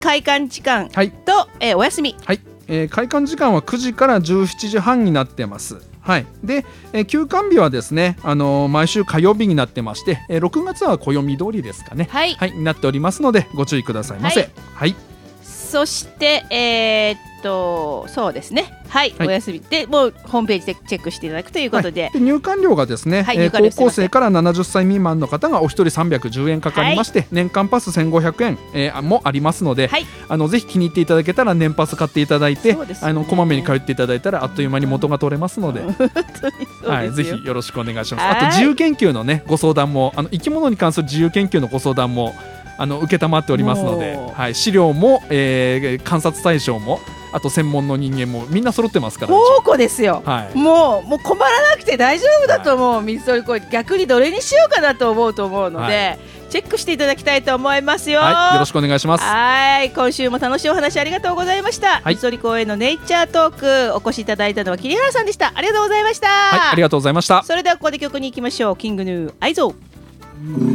開館時間と、 はい、 お休み。 はい、開館時間は9時から17時半になってます。はい、で、休館日はですね、毎週火曜日になってまして、6月は暦通りですかね、 はい、 はい、になっておりますのでご注意くださいませ。 はい、 はい、 そしてそうですね、はい、 はい、 お休みでもうホームページでチェックしていただくということで、 はい、で入館料がですね、 はい、高校生から70歳未満の方がお一人310円かかりまして、はい、年間パス1500円、もありますので、はい、ぜひ気に入っていただけたら年パス買っていただいて、ね、こまめに通っていただいたらあっという間に元が取れますので、はい、ぜひよろしくお願いします。あと自由研究のねご相談も、生き物に関する自由研究のご相談も承っておりますので、はい、資料も、観察対象もあと専門の人間もみんな揃ってますから、 宝庫ですよ、 はい、 もう困らなくて大丈夫だと思う、はい、水鳥これ逆にどれにしようかなと思うので、はい、チェックしていただきたいと思いますよ、 はい、よろしくお願いします。 はい、今週も楽しいお話ありがとうございました、はい、水鳥公園のネイチャートークお越しいただいたのは桐原さんでした。ありがとうございました。 はい、ありがとうございました。 それではここで曲に行きましょう。キングヌー愛憎。